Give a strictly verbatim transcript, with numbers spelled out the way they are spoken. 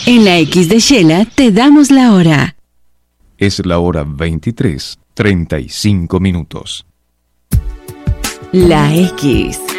En la X de Shela te damos la hora. Es la hora veintitrés, treinta y cinco minutos. La X